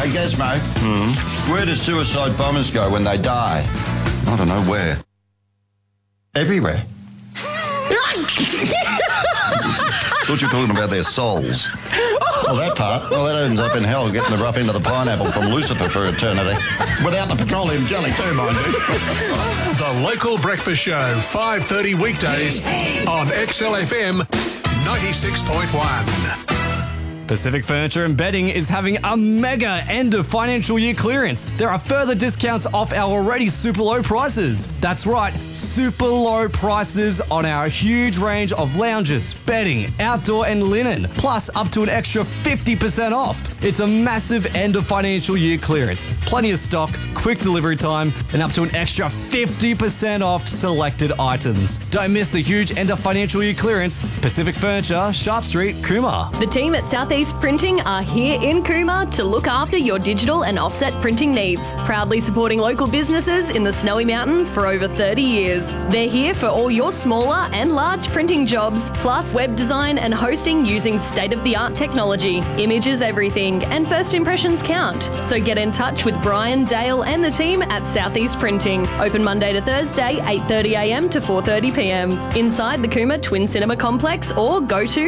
Hey, Gazmo. Where do suicide bombers go when they die? I don't know where. Everywhere. Thought you were talking about their souls. Well, that part. Well, that ends up in hell getting the rough end of the pineapple from Lucifer for eternity. Without the petroleum jelly too, mind you. The Local Breakfast Show, 5:30 weekdays on XLFM 96.1. Pacific Furniture and Bedding is having a mega end of financial year clearance. There are further discounts off our already super low prices. That's right, super low prices on our huge range of lounges, bedding, outdoor and linen, plus up to an extra 50% off. It's a massive end of financial year clearance. Plenty of stock, quick delivery time, and up to an extra 50% off selected items. Don't miss the huge end of financial year clearance. Pacific Furniture, Sharp Street, Cooma. The team at Southeast Printing are here in Cooma to look after your digital and offset printing needs. Proudly supporting local businesses in the Snowy Mountains for over 30 years. They're here for all your smaller and large printing jobs, plus web design and hosting using state-of-the-art technology. Image is everything, and first impressions count. So get in touch with Brian, Dale and the team at Southeast Printing. Open Monday to Thursday, 8:30am to 4:30pm. Inside the Cooma Twin Cinema Complex, or go to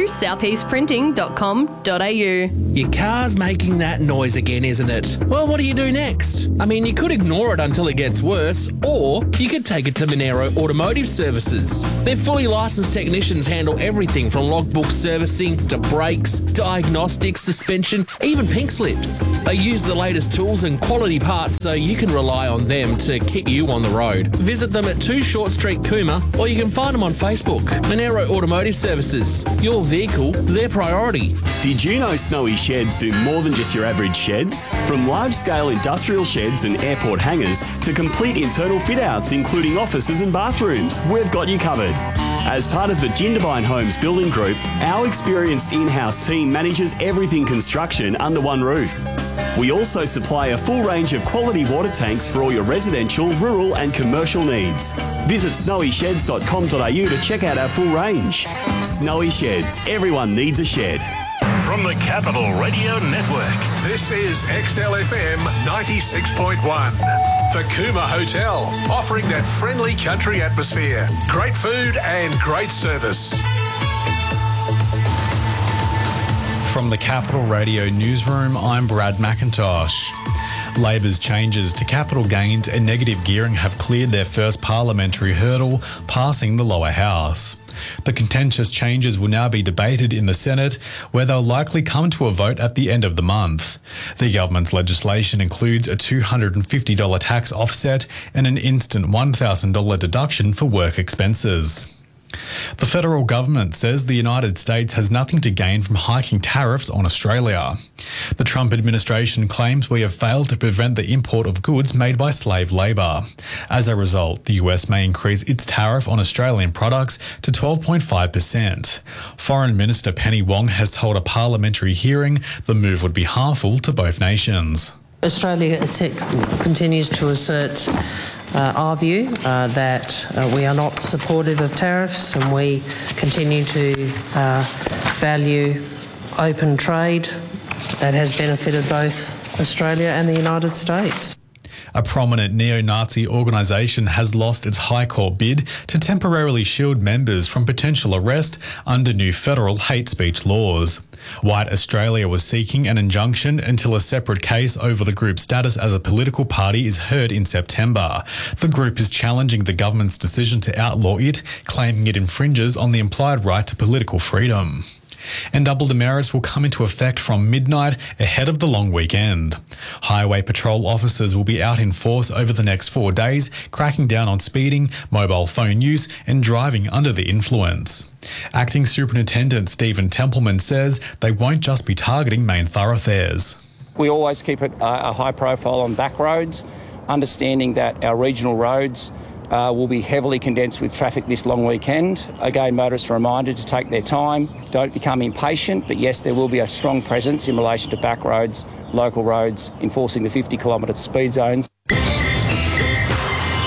southeastprinting.com.au. Your car's making that noise again, isn't it? Well, what do you do next? I mean, you could ignore it until it gets worse, or you could take it to Monero Automotive Services. Their fully licensed technicians handle everything from logbook servicing to brakes, diagnostics, suspension, even pink slips. They use the latest tools and quality parts so you can rely on them to keep you on the road. Visit them at 2 Short Street, Cooma, or you can find them on Facebook. Monero Automotive Services. Your vehicle, their priority. Did you know Snowy Sheds do more than just your average sheds? From large-scale industrial sheds and airport hangars to complete internal fit-outs including offices and bathrooms, we've got you covered. As part of the Jindabyne Homes Building Group, our experienced in-house team manages everything construction under one roof. We also supply a full range of quality water tanks for all your residential, rural and commercial needs. Visit snowysheds.com.au to check out our full range. Snowy Sheds. Everyone needs a shed. From the Capital Radio Network, this is XLFM 96.1. The Cooma Hotel, offering that friendly country atmosphere, great food and great service. From the Capital Radio Newsroom, I'm Brad McIntosh. Labor's changes to capital gains and negative gearing have cleared their first parliamentary hurdle, passing the lower house. The contentious changes will now be debated in the Senate, where they'll likely come to a vote at the end of the month. The government's legislation includes a $250 tax offset and an instant $1,000 deduction for work expenses. The federal government says the United States has nothing to gain from hiking tariffs on Australia. The Trump administration claims we have failed to prevent the import of goods made by slave labour. As a result, the US may increase its tariff on Australian products to 12.5%. Foreign Minister Penny Wong has told a parliamentary hearing the move would be harmful to both nations. Australia continues to assert our view that we are not supportive of tariffs, and we continue to value open trade that has benefited both Australia and the United States. A prominent neo-Nazi organisation has lost its High Court bid to temporarily shield members from potential arrest under new federal hate speech laws. White Australia was seeking an injunction until a separate case over the group's status as a political party is heard in September. The group is challenging the government's decision to outlaw it, claiming it infringes on the implied right to political freedom. And double demerits will come into effect from midnight ahead of the long weekend. Highway patrol officers will be out in force over the next 4 days, cracking down on speeding, mobile phone use and driving under the influence. Acting Superintendent Stephen Templeman says they won't just be targeting main thoroughfares. We always keep it a high profile on back roads, understanding that our regional roads will be heavily condensed with traffic this long weekend. Again, motorists are reminded to take their time, don't become impatient, but yes, there will be a strong presence in relation to back roads, local roads, enforcing the 50 kilometre speed zones. The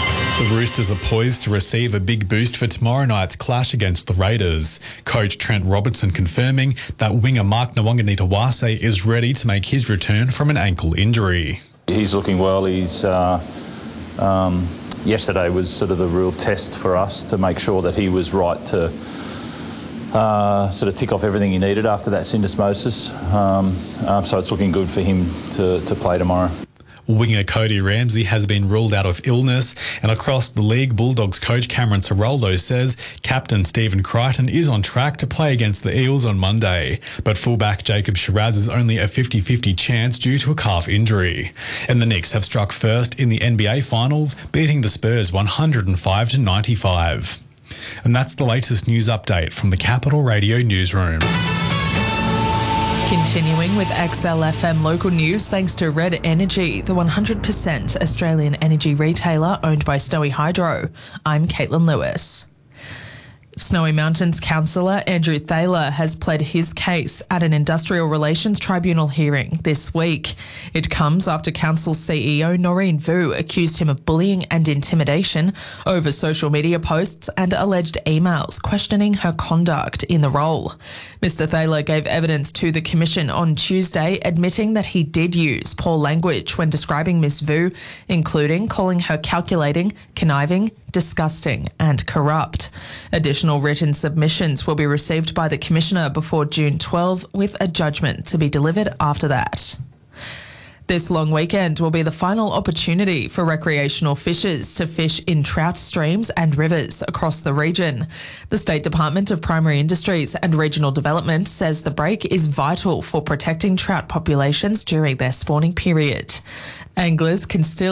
Roosters are poised to receive a big boost for tomorrow night's clash against the Raiders. Coach Trent Robertson confirming that winger Mark Nwanganitawase is ready to make his return from an ankle injury. He's looking well. He's yesterday was sort of the real test for us to make sure that he was right to sort of tick off everything he needed after that syndesmosis. So it's looking good for him to play tomorrow. Winger Cody Ramsey has been ruled out of illness, and across the league, Bulldogs coach Cameron Ciraldo says captain Stephen Crichton is on track to play against the Eels on Monday, but fullback Jacob Shiraz is only a 50-50 chance due to a calf injury. And the Knicks have struck first in the NBA Finals, beating the Spurs 105-95. And that's the latest news update from the Capital Radio Newsroom. Continuing with XLFM local news, thanks to Red Energy, the 100% Australian energy retailer owned by Snowy Hydro. I'm Caitlin Lewis. Snowy Mountains councillor Andrew Thaler has pled his case at an industrial relations tribunal hearing this week. It comes after council CEO Noreen Vu accused him of bullying and intimidation over social media posts and alleged emails questioning her conduct in the role. Mr Thaler gave evidence to the Commission on Tuesday, admitting that he did use poor language when describing Ms Vu, including calling her calculating, conniving, disgusting and corrupt. Additional written submissions will be received by the Commissioner before June 12, with a judgment to be delivered after that. This long weekend will be the final opportunity for recreational fishers to fish in trout streams and rivers across the region. The State Department of Primary Industries and Regional Development says the break is vital for protecting trout populations during their spawning period. Anglers can still